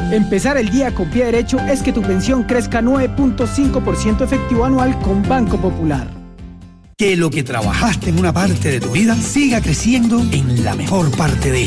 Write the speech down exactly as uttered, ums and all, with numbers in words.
Empezar el día con pie derecho es que tu pensión crezca nueve punto cinco por ciento efectivo anual con Banco Popular. Que lo que trabajaste en una parte de tu vida siga creciendo en la mejor parte de ella.